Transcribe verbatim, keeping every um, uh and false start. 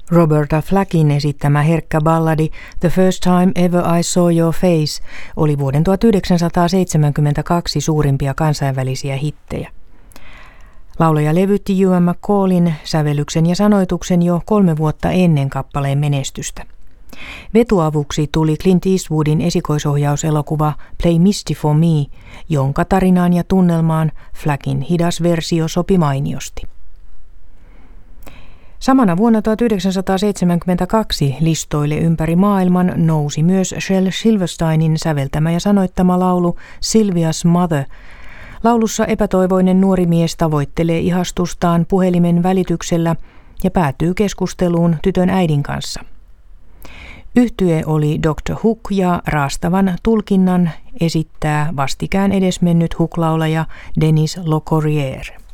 Roberta Flackin esittämä herkkä balladi The First Time Ever I Saw Your Face oli vuoden tuhatyhdeksänsataaseitsemänkymmentäkaksi suurimpia kansainvälisiä hittejä. Laulaja levytti Ewan McCallin sävellyksen ja sanoituksen jo kolme vuotta ennen kappaleen menestystä. Vetuavuksi tuli Clint Eastwoodin esikoisohjauselokuva Play Misty for Me, jonka tarinaan ja tunnelmaan Flackin hidas versio sopi mainiosti. Samana vuonna tuhatyhdeksänsataaseitsemänkymmentäkaksi listoille ympäri maailman nousi myös Shel Silversteinin säveltämä ja sanoittama laulu Sylvia's Mother. Laulussa epätoivoinen nuori mies tavoittelee ihastustaan puhelimen välityksellä ja päätyy keskusteluun tytön äidin kanssa. Yhtye oli doctor Hook ja raastavan tulkinnan esittää vastikään edesmennyt Hook-laulaja Denis Locorriere.